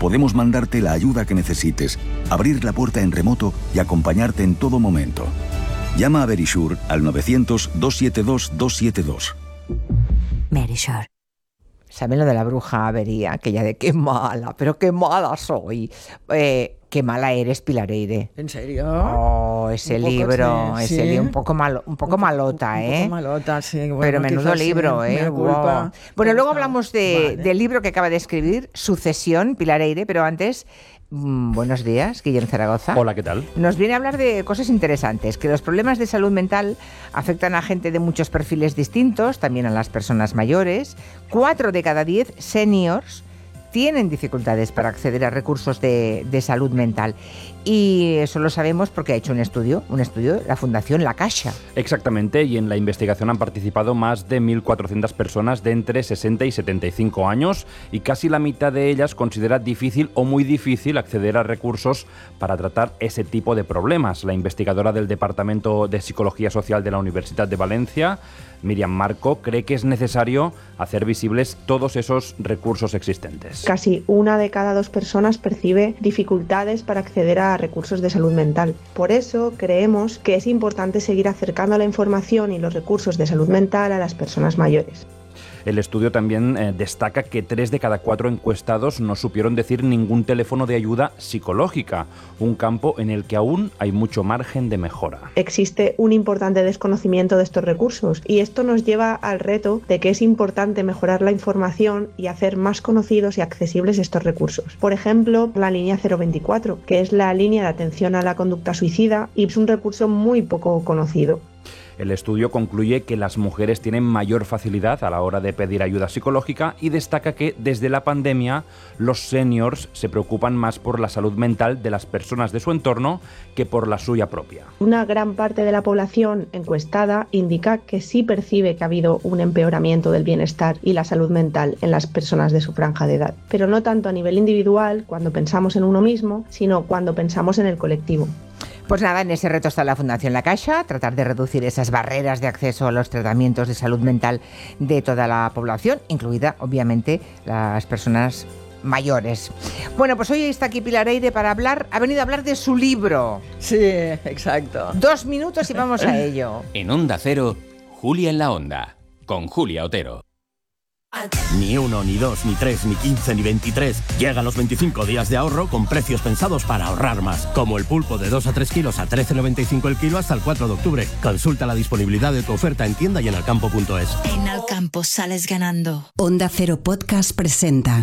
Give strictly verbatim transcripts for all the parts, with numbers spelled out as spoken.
podemos mandarte la ayuda que necesites, abrir la puerta en remoto y acompañarte en todo momento. Llama a Verisure al novecientos, doscientos setenta y dos, doscientos setenta y dos. Verisure. ¿Saben lo de la bruja avería? Que ya de qué mala, pero qué mala soy. Eh, qué mala eres, Pilar Eire. ¿En serio? Oh, ese Un poco, libro, sí, ese sí. libro, un poco malo, un poco un, malota, un, un ¿eh? Un poco malota, sí. Bueno, pero menudo quizás libro, sí, ¿eh? me culpa. Wow. Bueno, luego hablamos de, vale. del libro que acaba de escribir, Sucesión, Pilar Eire, pero antes, mmm, buenos días, Guillermo Zaragoza. Hola, ¿qué tal? Nos viene a hablar de cosas interesantes, que los problemas de salud mental afectan a gente de muchos perfiles distintos, también a las personas mayores. Cuatro de cada diez seniors tienen dificultades para acceder a recursos de, de salud mental. Y eso lo sabemos porque ha hecho un estudio, un estudio de la Fundación La Caixa. Exactamente, y en la investigación han participado más de mil cuatrocientas personas de entre sesenta y setenta y cinco años, y casi la mitad de ellas considera difícil o muy difícil acceder a recursos para tratar ese tipo de problemas. La investigadora del Departamento de Psicología Social de la Universidad de Valencia, Miriam Marco, cree que es necesario hacer visibles todos esos recursos existentes. Casi una de cada dos personas percibe dificultades para acceder a recursos de salud mental. Por eso creemos que es importante seguir acercando la información y los recursos de salud mental a las personas mayores. El estudio también eh, destaca que tres de cada cuatro encuestados no supieron decir ningún teléfono de ayuda psicológica, un campo en el que aún hay mucho margen de mejora. Existe un importante desconocimiento de estos recursos y esto nos lleva al reto de que es importante mejorar la información y hacer más conocidos y accesibles estos recursos. Por ejemplo, la línea cero veinticuatro, que es la línea de atención a la conducta suicida y es un recurso muy poco conocido. El estudio concluye que las mujeres tienen mayor facilidad a la hora de pedir ayuda psicológica y destaca que desde la pandemia los seniors se preocupan más por la salud mental de las personas de su entorno que por la suya propia. Una gran parte de la población encuestada indica que sí percibe que ha habido un empeoramiento del bienestar y la salud mental en las personas de su franja de edad, pero no tanto a nivel individual cuando pensamos en uno mismo, sino cuando pensamos en el colectivo. Pues nada, en ese reto está la Fundación La Caixa, tratar de reducir esas barreras de acceso a los tratamientos de salud mental de toda la población, incluida, obviamente, las personas mayores. Bueno, pues hoy está aquí Pilar Eire para hablar, ha venido a hablar de su libro. Sí, exacto. Dos minutos y vamos a ello. En Onda Cero, Julia en la Onda, con Julia Otero. Ni uno, ni dos, ni tres, ni quince, ni veintitrés. Llegan los veinticinco días de ahorro con precios pensados para ahorrar más. Como el pulpo de dos a tres kilos a trece noventa y cinco el kilo hasta el cuatro de octubre. Consulta la disponibilidad de tu oferta en tienda y en alcampo punto es. En Alcampo sales ganando. Onda Cero Podcast presenta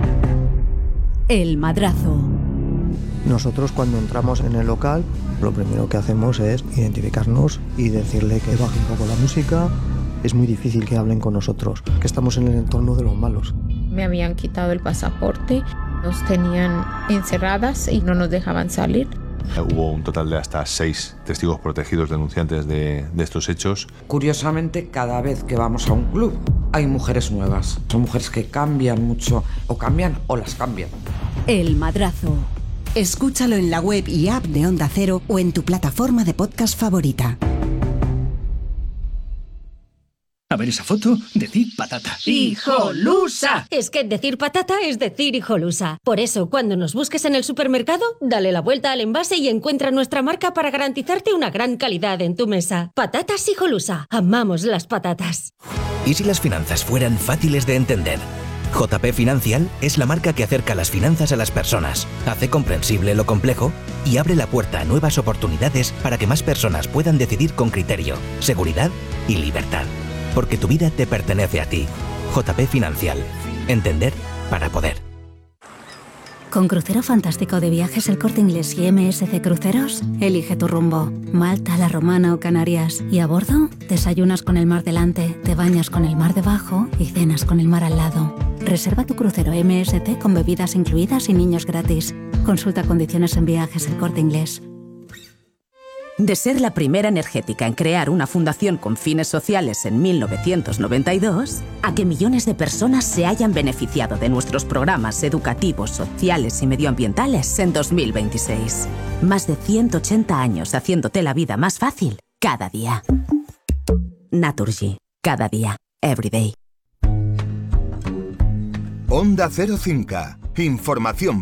El Madrazo. Nosotros cuando entramos en el local, lo primero que hacemos es identificarnos y decirle que baje un poco la música. Es muy difícil que hablen con nosotros, que estamos en el entorno de los malos. Me habían quitado el pasaporte, nos tenían encerradas y no nos dejaban salir. Hubo un total de hasta seis testigos protegidos denunciantes de, de estos hechos. Curiosamente, cada vez que vamos a un club hay mujeres nuevas. Son mujeres que cambian mucho, o cambian o las cambian. El Madrazo. Escúchalo en la web y app de Onda Cero o en tu plataforma de podcast favorita. A ver esa foto, decir patata. ¡Hijolusa! Es que decir patata es decir hijolusa. Por eso, cuando nos busques en el supermercado, dale la vuelta al envase y encuentra nuestra marca para garantizarte una gran calidad en tu mesa. Patatas Hijolusa. Amamos las patatas. ¿Y si las finanzas fueran fáciles de entender? J P Financial es la marca que acerca las finanzas a las personas, hace comprensible lo complejo y abre la puerta a nuevas oportunidades para que más personas puedan decidir con criterio, seguridad y libertad. Porque tu vida te pertenece a ti. J P Financial. Entender para poder. Con Crucero Fantástico de Viajes El Corte Inglés y M S C Cruceros, elige tu rumbo. Malta, La Romana o Canarias. Y a bordo, desayunas con el mar delante, te bañas con el mar debajo y cenas con el mar al lado. Reserva tu crucero M S C con bebidas incluidas y niños gratis. Consulta condiciones en Viajes El Corte Inglés. De ser la primera energética en crear una fundación con fines sociales en mil novecientos noventa y dos, a que millones de personas se hayan beneficiado de nuestros programas educativos, sociales y medioambientales en dos mil veintiséis. Más de ciento ochenta años haciéndote la vida más fácil cada día. Naturgy. Cada día. Every day. Onda Cero Cinca. Información